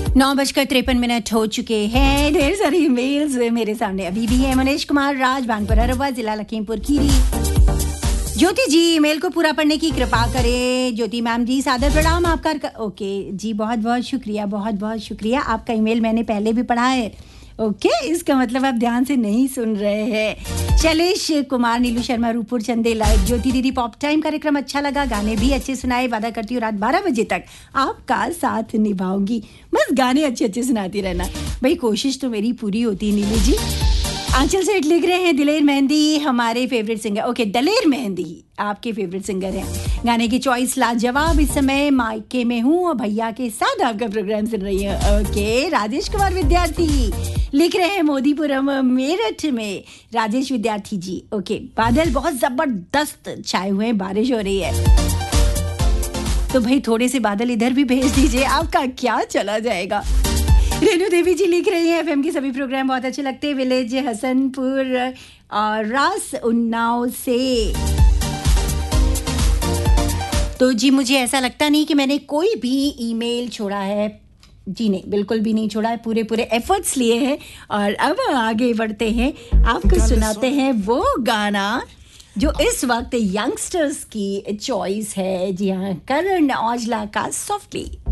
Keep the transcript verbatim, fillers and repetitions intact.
नौ बजकर तिरपन मिनट हो चुके हैं। ढेर सारी ईमेल्स मेरे सामने अभी भी है। मनीष कुमार राज बानपुर अरवा जिला लखीमपुर खीरी। ज्योति जी ईमेल को पूरा पढ़ने की कृपा करें। ज्योति मैम जी सादर प्रणाम आपका। ओके जी, बहुत बहुत शुक्रिया, बहुत बहुत शुक्रिया। आपका ईमेल मैंने पहले भी पढ़ा है। ओके okay, इसका मतलब आप ध्यान से नहीं सुन रहे हैं। शैलेश कुमार, नीलू शर्मा, रूपुर चंदेला। ज्योति दीदी पॉप टाइम कार्यक्रम अच्छा लगा, गाने भी अच्छे सुनाए। वादा करती हूँ रात बारह बजे तक आपका साथ निभाऊंगी। बस गाने अच्छे अच्छे सुनाती रहना भाई, कोशिश तो मेरी पूरी होती है। नीलू जी आंचल सेठ लिख रहे हैं दलेर मेहंदी हमारे favourite singer. Okay Daler Mehndi आपके फेवरेट सिंगर हैं। गाने की चॉइस लाजवाब। इस समय मायके में हूँ और भैया के साथ आपका प्रोग्राम सुन रही हूँ। ओके राजेश कुमार विद्यार्थी लिख रहे हैं मोदीपुरम मेरठ में। राजेश विद्यार्थी जी ओके, बादल बहुत जबरदस्त छाए हुए हैं, बारिश हो रही है तो भाई थोड़े से बादल इधर भी भेज दीजिए, आपका क्या चला जाएगा। रेणु देवी जी लिख रही हैं एफएम के सभी प्रोग्राम बहुत अच्छे लगते हैं। विलेज हसनपुर और रास उन्नाव से। तो जी मुझे ऐसा लगता नहीं कि मैंने कोई भी ईमेल छोड़ा है। जी नहीं, बिल्कुल भी नहीं छोड़ा है। पूरे पूरे एफर्ट्स लिए हैं और अब आगे बढ़ते हैं। आपको सुनाते हैं वो गाना जो इस वक्त यंगस्टर्स की चॉइस है। जी हाँ, करण औजला का सॉफ्टली।